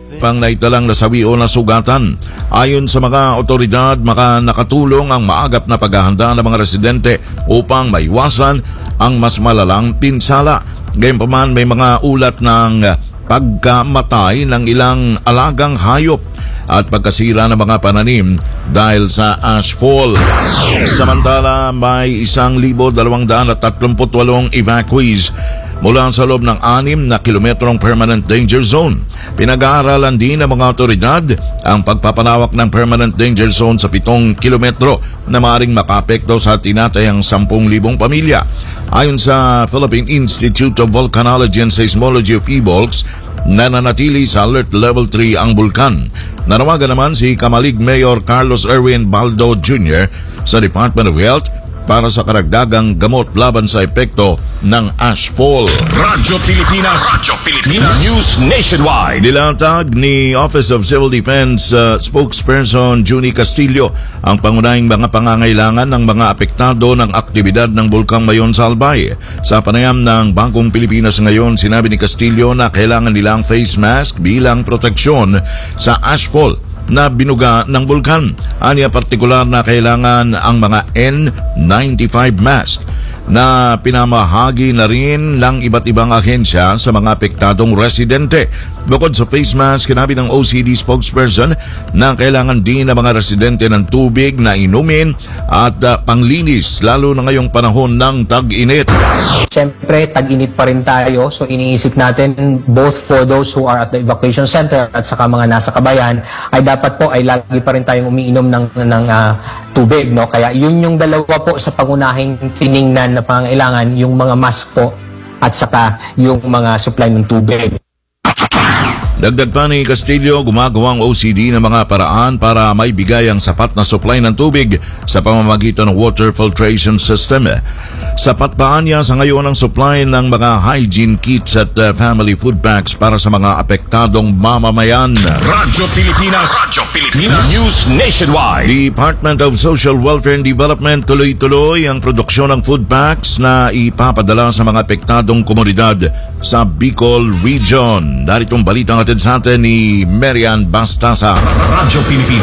pang naitalang nasawi o nasugatan. Ayon sa mga otoridad, nakatulong ang maagap na paghahanda ng mga residente upang maiwasan ang mas malalang pinsala. Gayunpaman, may mga ulat ng pagkamatay ng ilang alagang hayop at pagkasira ng mga pananim dahil sa ashfall. Samantala, may 1,238 evacuees mula sa loob ng 6 na kilometrong permanent danger zone. Pinag-aaralan din ng mga otoridad ang pagpapalawak ng permanent danger zone sa 7 kilometro na maaaring makapekto sa tinatayang 10,000 pamilya. Ayon sa Philippine Institute of Volcanology and Seismology of PHIVOLCS, nananatili sa Alert Level 3 ang bulkan. Nanawagan naman si Kamalig Mayor Carlos Erwin Baldo Jr. sa Department of Health para sa karagdagang gamot laban sa epekto ng ashfall. Radyo Pilipinas, News Nationwide. Nilatag ni Office of Civil Defense spokesperson Junie Castillo ang pangunahing mga pangangailangan ng mga apektado ng aktibidad ng Bulkang Mayon sa Albay. Sa panayam ng Bangkong Pilipinas ngayon, sinabi ni Castillo na kailangan nilang face mask bilang proteksyon sa ashfall na binuga ng bulkan. Aniya partikular na kailangan ang mga N95 mask na pinamahagi na rin ng iba't ibang ahensya sa mga apektadong residente. Bukod sa face mask, sinabi ng OCD spokesperson na kailangan din ng mga residente ng tubig na inumin at panglinis, lalo na ngayong panahon ng tag-init. Siyempre, tag-init pa rin tayo, so iniisip natin both for those who are at the evacuation center at saka mga nasa kabayan, ay dapat po ay lagi pa rin tayong umiinom ng tubig. No? Kaya yun yung dalawa po sa pangunahing tiningnan na pangailangan, yung mga mask po at saka yung mga supply ng tubig. Dagdag pa ni Castillo, gumagawang OCD ng mga paraan para maibigay ang sapat na supply ng tubig sa pamamagitan ng water filtration system. Sapat pa niya sa ngayon ang supply ng mga hygiene kits at family food packs para sa mga apektadong mamamayan. Radyo Pilipinas, News Nationwide. Department of Social Welfare and Development tuloy-tuloy ang produksyon ng food packs na ipapadala sa mga apektadong komunidad sa Bicol Region. Daritong balitang atid sa atin ni Marian Bastasa. Radyo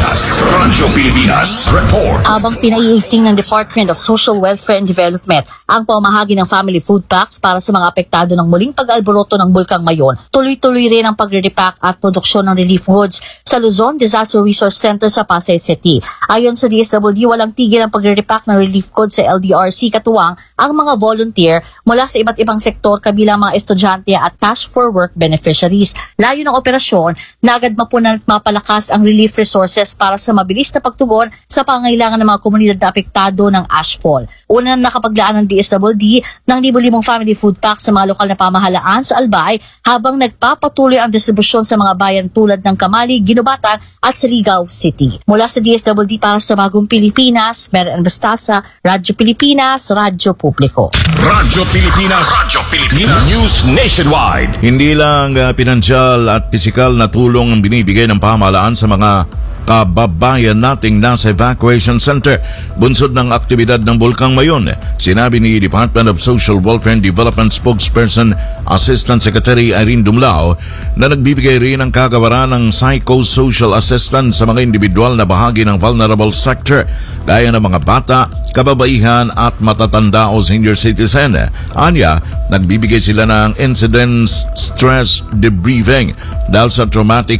Pilipinas Report. Habang pinaiigting ng Department of Social Welfare and Development ang pamahagi ng family food packs para sa mga apektado ng muling pag-alboroto ng Bulkang Mayon, tuloy-tuloy rin ang pagre-repack at produksyon ng relief goods sa Luzon Disaster Resource Center sa Pasay City. Ayon sa DSWD, walang tigil ang pagre-repack ng relief goods sa LDRC, katuwang ang mga volunteer mula sa iba't ibang sektor kabilang mga estudyante at cash for work beneficiaries. Layo ng operasyon na agad mapunan at mapalakas ang relief resources para sa mabilis na pagtugon sa pangangailangan ng mga komunidad na apektado ng ashfall. Una na nakapaglaan ng DSWD ng libo-libong family food packs sa mga lokal na pamahalaan sa Albay habang nagpapatuloy ang distribusyon sa mga bayan tulad ng Kamali, Ginubatan at Surigao City. Mula sa DSWD para sa Bagong Pilipinas, Marian Bastasa, Radyo Pilipinas, Radyo Publiko. Radyo Pilipinas, News Nationwide. Hindi lang pinansyal at pisikal na tulong ang binibigay ng pamahalaan sa mga kababayan nating nasa evacuation center bunsod ng aktibidad ng Bulkang Mayon. Sinabi ni Department of Social Welfare and Development spokesperson Assistant Secretary Irene Dumlao na nagbibigay rin ng kagawaran ng psychosocial assistance sa mga individual na bahagi ng vulnerable sector gaya ng mga bata, kababaihan at matatanda o senior citizen. Anya, nagbibigay sila ng incidence stress debriefing dahil sa traumatic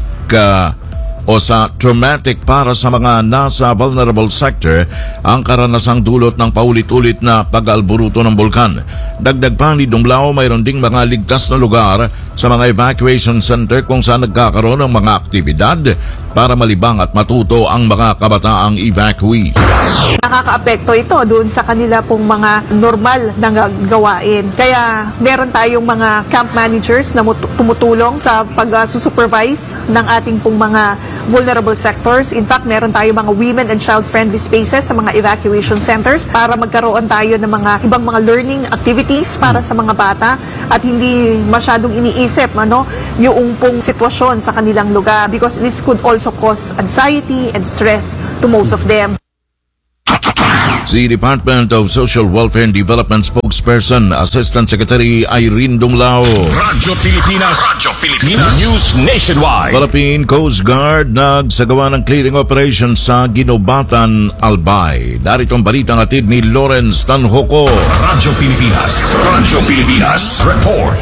para sa mga nasa vulnerable sector ang karanasang dulot ng paulit-ulit na pag-alburuto ng bulkan. Dagdag pa ni Dumlao, mayroon ding mga ligtas na lugar sa mga evacuation center kung saan nagkakaroon ng mga aktibidad para malibang at matuto ang mga kabataang evacuee. Nakakaapekto ito doon sa kanila pong mga normal na gawain. Kaya meron tayong mga camp managers na tumutulong sa pag-supervise ng ating pong mga vulnerable sectors. In fact, meron tayong mga women and child-friendly spaces sa mga evacuation centers para magkaroon tayo ng mga ibang mga learning activities para sa mga bata at hindi masyadong iniisip yung pong sitwasyon sa kanilang lugar, because this could also cause anxiety and stress to most of them. Si Department of Social Welfare and Development spokesperson, Assistant Secretary Irene Dumlao. Radyo Pilipinas, News Nationwide. Philippine Coast Guard nagsagawa ng clearing operation sa Ginobatan, Albay. Narito ang balitang atid ni Lawrence Tanhoco. Radyo Pilipinas, report.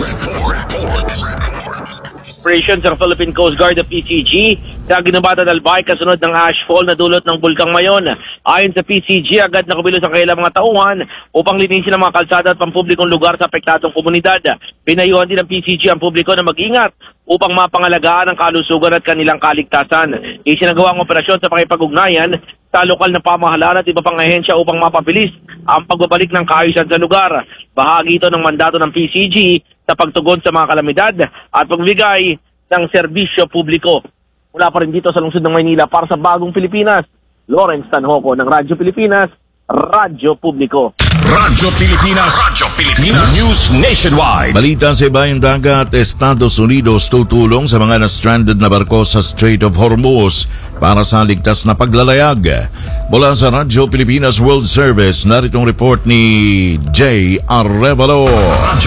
Operations ng Philippine Coast Guard of PCG sa Ginobatan Albay kasunod ng ashfall na dulot ng Bulkang Mayon. Ayon sa PCG, agad nakubilos ang kailang mga tauhan upang linisin ang mga kalsada at pampublikong lugar sa apektadong komunidad. Pinayuhan din ng PCG ang publiko na mag-ingat upang mapangalagaan ang kalusugan at kanilang kaligtasan. Isinagawa ang operasyon sa pakipag-ugnayan sa lokal na pamahalaan at iba pang ahensya upang mapabilis ang pagbabalik ng kaayusan sa lugar. Bahagi ito ng mandato ng PCG sa pagtugon sa mga kalamidad at pagbigay ng serbisyo publiko. Mula pa rin dito sa lungsod ng Maynila para sa Bagong Pilipinas, Lawrence Tanhoco ng Radyo Pilipinas, Radyo Publiko. Radyo Pilipinas, News Nationwide. Balita sa ibayong dagat, Estados Unidos tutulong sa mga na-stranded na barko sa Strait of Hormuz para sa ligtas na paglalayag. Mula sa Radyo Pilipinas World Service, naritong report ni Jay Arevalo. Radyo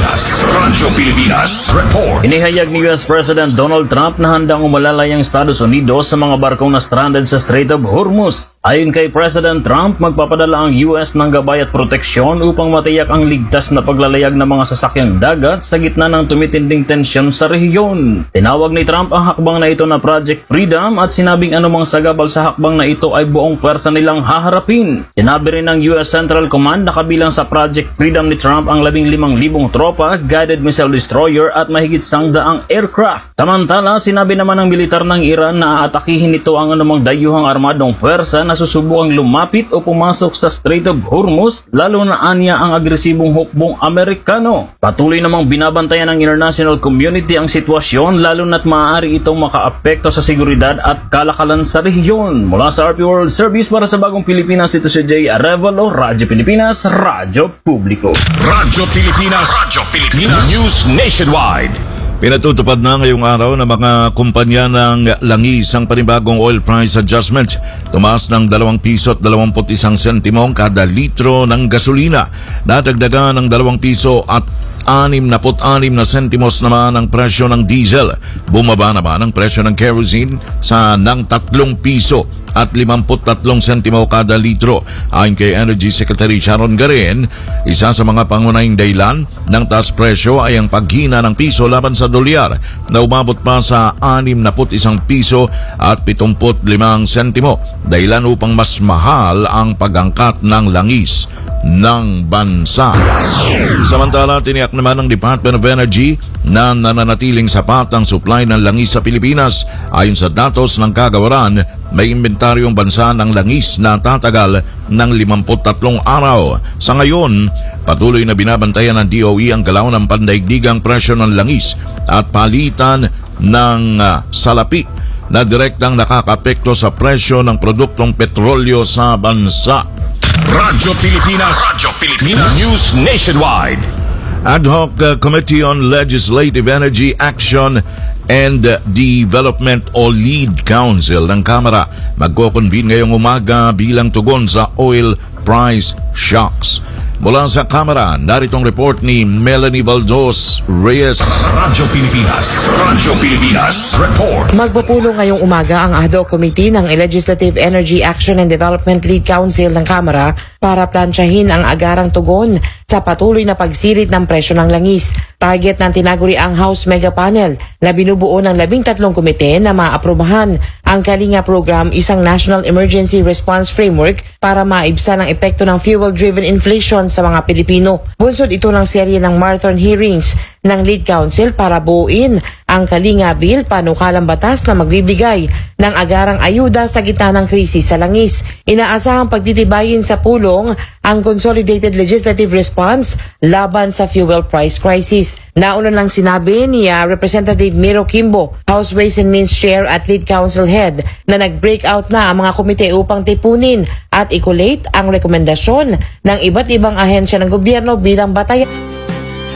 Pilipinas, report. Inihayag ni US President Donald Trump na handang umalalay ang Estados Unidos sa mga barkong na stranded sa Strait of Hormuz. Ayon kay President Trump, magpapadala ang US ng gabay at proteksyon upang matiyak ang ligtas na paglalayag ng mga sasakyang dagat sa gitna ng tumitinding tensyon sa rehiyon. Tinawag ni Trump ang hakbang na ito na Project Freedom at sinabing anumang sagabal sa hakbang na ito ay buong pwersa nilang haharapin. Sinabi rin ng US Central Command na kabilang sa Project Freedom ni Trump ang 15,000 tropa, guided missile destroyer at mahigit 100 aircraft. Samantala, sinabi naman ng militar ng Iran na aatakihin nito ang anumang dayuhang armadong pwersa na susubukang lumapit o pumasok sa Strait of Hormuz, lalo na anya ang agresibong hukbong Amerikano. Patuloy namang binabantayan ng international community ang sitwasyon, lalo na't maaari itong makaapekto sa seguridad at kalakalan sa rehiyon. Mula sa RP World Service para sa Bagong Pilipinas, ito si Jay Arevalo, Radyo Pilipinas, Radyo Publiko. Radyo Pilipinas, News Nationwide. Pinatutupad na ngayong araw ng mga kumpanya ng langis ang panibagong oil price adjustment. Tumaas ng 2 piso at 21 sentimo kada litro ng gasolina. Nadagdagan ng 2 piso at 66 na sentimos naman ang presyo ng diesel. Bumaba naman ang presyo ng kerosene sa ng 3 piso at 53 sentimo kada litro. Ayon kay Energy Secretary Sharon Garin, isa sa mga pangunahing dahilan ng taas presyo ay ang paghina ng piso laban sa dolyar na umabot pa sa 61 piso at 75 sentimo. Dahilan upang mas mahal ang pag-angkat ng langis ng bansa. Samantala, tiniyak naman ng Department of Energy na nananatiling sapat ang supply ng langis sa Pilipinas. Ayon sa datos ng kagawaran, may inventaryong bansa ng langis na tatagal ng 53 araw. Sa ngayon, patuloy na binabantayan ng DOE ang galaw ng pandaigdigang presyo ng langis at palitan ng salapi na direktang nakakapekto sa presyo ng produktong petrolyo sa bansa. Radyo Pilipinas, News Nationwide. Ad hoc Committee on Legislative Energy Action and Development o LEAD Council ng Kamara magko-convene ngayong umaga bilang tugon sa oil price shocks. Mula sa Kamara, naritong report ni Melanie Baldos Reyes. Radyo Pilipinas, report. Magpupulong ngayong umaga ang Ad hoc Committee ng Legislative Energy Action and Development Lead Council ng Kamara para plansyahin ang agarang tugon sa patuloy na pagsirit ng presyo ng langis. Target ng tinaguriang House Mega Panel na binubuo ng 13 komite na maaprubahan ang Kalinga Program, isang National Emergency Response Framework para maibsan ang epekto ng fuel-driven inflation sa mga Pilipino. Bunsod ito ng serye ng marathon hearings ng Lead Council para buuin ang Kalinga Bill, panukalang batas na magbibigay ng agarang ayuda sa gitna ng krisis sa langis. Inaasahang pagtitibayin sa pulong ang Consolidated Legislative Response laban sa fuel price crisis. Nauna lang sinabi ni Representative Miro Kimbo, House Ways and Means Chair at Lead Council Head, na nag-break out na ang mga komite upang tipunin at i-collate ang rekomendasyon ng iba't ibang ahensya ng gobyerno bilang batayan